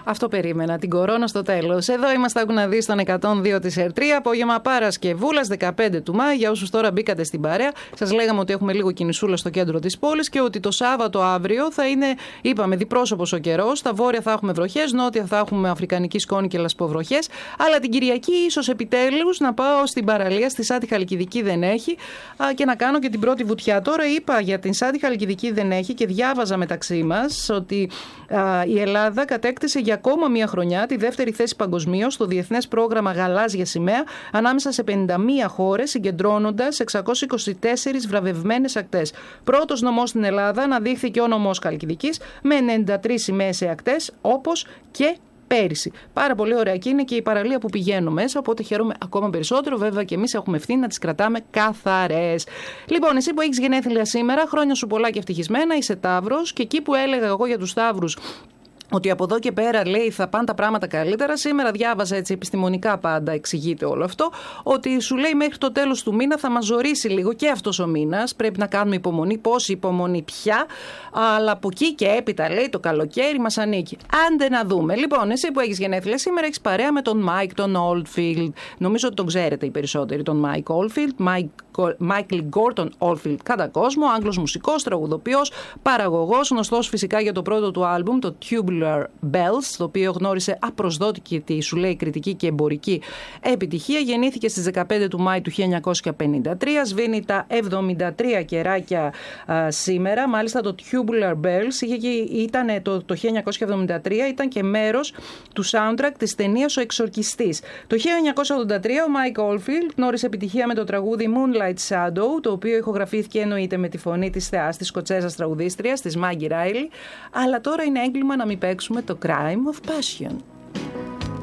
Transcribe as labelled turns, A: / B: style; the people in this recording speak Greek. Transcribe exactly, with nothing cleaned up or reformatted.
A: Αυτό περίμενα, την κορώνα στο τέλος. Εδώ είμαστε, άκου να δεις, στον εκατόν δύο της Ερτρία, απόγευμα Παρασκευούλας, δεκαπέντε του Μάη. Για όσους τώρα μπήκατε στην παρέα, σας λέγαμε ότι έχουμε λίγο κινησούλα στο κέντρο της πόλης και ότι το Σάββατο αύριο θα είναι, είπαμε, διπρόσωπος ο καιρός. Στα βόρεια θα έχουμε βροχές, νότια θα έχουμε αφρικανική σκόνη και λασποβροχές. Αλλά την Κυριακή, ίσως επιτέλους, να πάω στην παραλία, στη Σάντι Χαλκιδική δεν έχει, και να κάνω και την πρώτη βουτιά. Τώρα είπα για την Σάντι Χαλκιδική δεν έχει και διάβαζα μεταξύ μας ότι α, η Ελλάδα κατέκτησε για ακόμα μία χρονιά τη δεύτερη θέση παγκοσμίως στο Διεθνές Πρόγραμμα Γαλάζια Σημαία ανάμεσα σε πενήντα μία χώρες, συγκεντρώνοντας εξακόσιες είκοσι τέσσερις βραβευμένες ακτές. Πρώτος νομός στην Ελλάδα αναδείχθηκε ο νομός Χαλκιδικής με ενενήντα τρεις σημαίες σε ακτές, όπως και πέρυσι. Πάρα πολύ ωραία και είναι και η παραλία που πηγαίνω μέσα, οπότε χαίρομαι ακόμα περισσότερο. Βέβαια και εμείς έχουμε ευθύνη να τις κρατάμε καθαρές. Λοιπόν, εσύ που έχεις γενέθλια σήμερα, χρόνια σου πολλά και ευτυχισμένα, είσαι Ταύρος, και εκεί που έλεγα εγώ για τους Ταύρους ότι από εδώ και πέρα, λέει, θα πάνε τα πράγματα καλύτερα. Σήμερα διάβαζα έτσι επιστημονικά, πάντα εξηγείται όλο αυτό, ότι σου λέει μέχρι το τέλος του μήνα θα μας ζορίσει λίγο και αυτός ο μήνας. Πρέπει να κάνουμε υπομονή. Πόση υπομονή πια. Αλλά από εκεί και έπειτα, λέει, το καλοκαίρι μας ανήκει. Άντε να δούμε. Λοιπόν, εσύ που έχεις γενέθλια σήμερα, έχεις παρέα με τον Μάικ τον Oldfield. Νομίζω ότι τον ξέρετε οι περισσότεροι, τον Μάικ Oldfield. Μάικλ Γκόρτον Oldfield κατά κόσμο, Άγγλος μουσικός, τραγουδοποιός, παραγωγός, γνωστός φυσικά για το πρώτο του άλμπουμ, το Tubular Bells, το οποίο γνώρισε απροσδόκητη τη, σου λέει, κριτική και εμπορική επιτυχία. Γεννήθηκε στις δεκαπέντε του Μάη του χίλια εννιακόσια πενήντα τρία, σβήνει τα εβδομήντα τρία κεράκια α, σήμερα. Μάλιστα το Tubular Bells είχε, ήταν, το, το χίλια εννιακόσια εβδομήντα τρία ήταν και μέρος του soundtrack της ταινίας Ο Εξορκιστής. Το χίλια εννιακόσια ογδόντα τρία ο Μάικ Oldfield γνώρισε επιτυχία με το τραγούδι Moonlight Shadow, το οποίο ηχογραφήθηκε εννοείται με τη φωνή της θεάς, της Σκοτσέζας τραγουδίστριας, της Maggie Riley, αλλά τώρα είναι έγκλημα να μην παίξουμε το Crime of Passion.